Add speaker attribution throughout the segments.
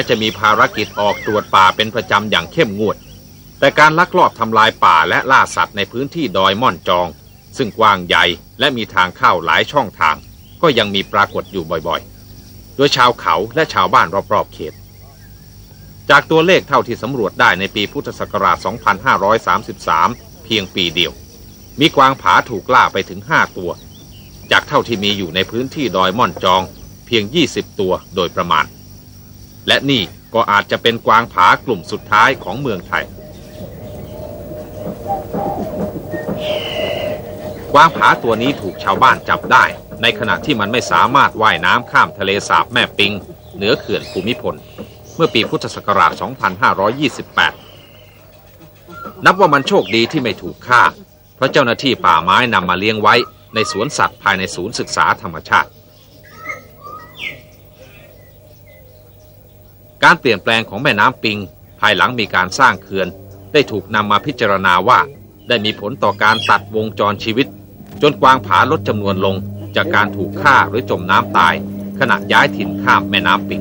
Speaker 1: จะมีภารกิจออกตรวจป่าเป็นประจำอย่างเข้มงวดแต่การลักลอบทำลายป่าและล่าสัตว์ในพื้นที่ดอยม่อนจองซึ่งกว้างใหญ่และมีทางเข้าหลายช่องทางก็ยังมีปรากฏอยู่บ่อยๆโดยชาวเขาและชาวบ้านรอบๆเขตจากตัวเลขเท่าที่สำรวจได้ในปีพุทธศักราช 2533 เพียงปีเดียวมีกวางผาถูกล่าไปถึง 5 ตัวจากเท่าที่มีอยู่ในพื้นที่ดอยม่อนจองเพียง 20 ตัวโดยประมาณและนี่ก็อาจจะเป็นกวางผากลุ่มสุดท้ายของเมืองไทยกวางผาตัวนี้ถูกชาวบ้านจับได้ในขณะที่มันไม่สามารถว่ายน้ำข้ามทะเลสาบแม่ปิงเหนือเขื่อนภูมิพลเมื่อปีพุทธศักราช 2528 นับว่ามันโชคดีที่ไม่ถูกฆ่าเพราะเจ้าหน้าที่ป่าไม้นำมาเลี้ยงไว้ในสวนสัตว์ภายในศูนย์ศึกษาธรรมชาติการเปลี่ยนแปลงของแม่น้ำปิงภายหลังมีการสร้างเขื่อนได้ถูกนำมาพิจารณาว่าได้มีผลต่อการตัดวงจรชีวิตจนกวางผาลดจำนวนลงจากการถูกฆ่าหรือจมน้ำตายขณะย้ายถิ่นข้ามแม่น้ำปิง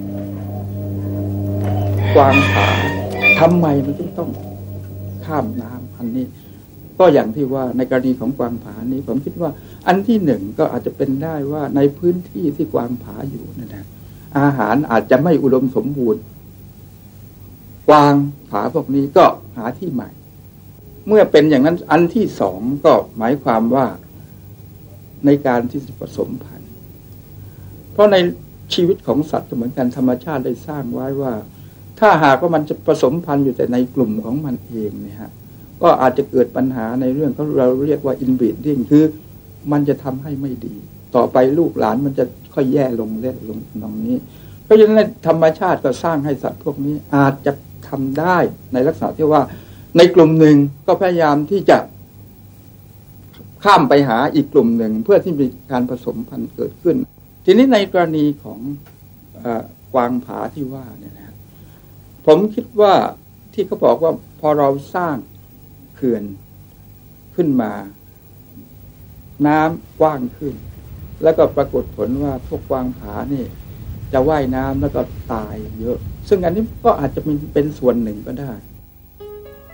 Speaker 2: กวางผาทำไมมันถึงต้องข้ามน้ำอันนี้ก็อย่างที่ว่าในกรณีของกวางผานี้ผมคิดว่าอันที่หนึ่งก็อาจจะเป็นได้ว่าในพื้นที่ที่กวางผาอยู่นั่นแหละอาหารอาจจะไม่อุดมสมบูรณ์กวางผาพวกนี้ก็หาที่ใหม่เมื่อเป็นอย่างนั้นอันที่สองก็หมายความว่าในการที่จะผสมพันธุ์เพราะในชีวิตของสัตว์เหมือนกันธรรมชาติได้สร้างไว้ว่าถ้าหากว่ามันจะผสมพันธุ์อยู่แต่ในกลุ่มของมันเองเนี่ยฮะก็อาจจะเกิดปัญหาในเรื่องเราเรียกว่า inbreeding คือมันจะทำให้ไม่ดีต่อไปลูกหลานมันจะค่อยแย่ลงตรงนี้เพราะฉะนั้นธรรมชาติก็สร้างให้สัตว์พวกนี้อาจจะทำได้ในลักษณะที่ว่าในกลุ่มหนึ่งก็พยายามที่จะข้ามไปหาอีกกลุ่มหนึ่งเพื่อที่มีการผสมพันธุ์เกิดขึ้นทีนี้ในกรณีของกวางผาที่ว่าเนี่ยนะผมคิดว่าที่เขาบอกว่าพอเราสร้างเขื่อนขึ้นมาน้ำกว้างขึ้นแล้วก็ปรากฏผลว่าพวกกวางผานี่จะว่ายน้ำแล้วก็ตายเยอะซึ่งอันนี้ก็อาจจะเป็นส่วนหนึ่งก็ได้